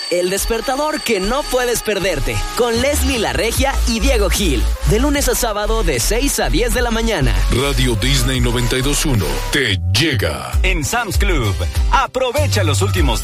El despertador que no puedes perderte, con Leslie La Regia y Diego Gil, de lunes a sábado de 6 a 10 de la mañana. Radio Disney 92.1 te llega. En Sam's Club, aprovecha los últimos